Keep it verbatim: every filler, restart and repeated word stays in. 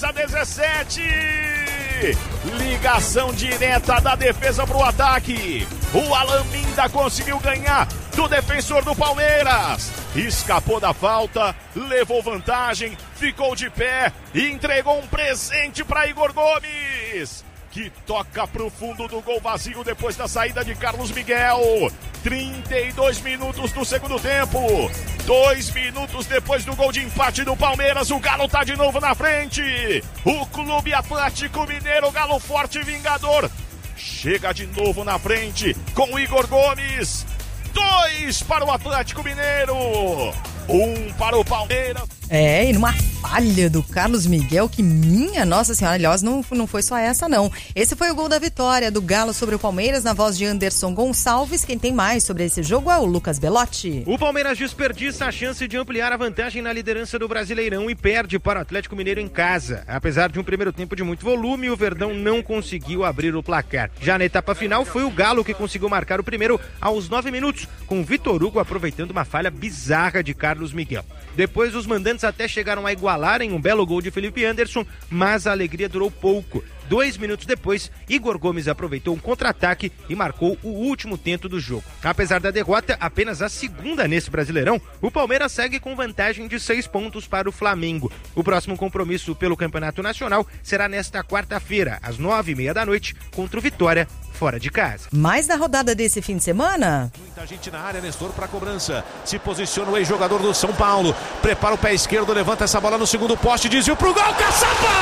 Camisa dezessete. Ligação direta da defesa pro ataque. O Alan Minda conseguiu ganhar do defensor do Palmeiras. Escapou da falta, levou vantagem, ficou de pé e entregou um presente para Igor Gomes, que toca pro fundo do gol vazio depois da saída de Carlos Miguel. trinta e dois minutos do segundo tempo. Dois minutos depois do gol de empate do Palmeiras, o Galo tá de novo na frente. O Clube Atlético Mineiro, Galo forte e vingador, chega de novo na frente com o Igor Gomes. Dois para o Atlético Mineiro, um para o Palmeiras. É, e numa falha do Carlos Miguel, que minha Nossa Senhora, aliás, não, não foi só essa não. Esse foi o gol da vitória do Galo sobre o Palmeiras, na voz de Anderson Gonçalves. Quem tem mais sobre esse jogo é o Lucas Belotti. O Palmeiras desperdiça a chance de ampliar a vantagem na liderança do Brasileirão e perde para o Atlético Mineiro em casa. Apesar de um primeiro tempo de muito volume, o Verdão não conseguiu abrir o placar. Já na etapa final, foi o Galo que conseguiu marcar o primeiro aos nove minutos, com o Vitor Hugo aproveitando uma falha bizarra de Carlos Miguel. Depois, os mandantes até chegaram a igualar em um belo gol de Felipe Anderson, mas a alegria durou pouco. Dois minutos depois, Igor Gomes aproveitou um contra-ataque e marcou o último tento do jogo. Apesar da derrota, apenas a segunda nesse Brasileirão, o Palmeiras segue com vantagem de seis pontos para o Flamengo. O próximo compromisso pelo Campeonato Nacional será nesta quarta-feira, às nove e meia da noite, contra o Vitória, fora de casa. Mais da rodada desse fim de semana? Muita gente na área, Nestor para cobrança. Se posiciona o ex-jogador do São Paulo. Prepara o pé esquerdo, levanta essa bola no segundo poste, desvio pro gol, Caçapa!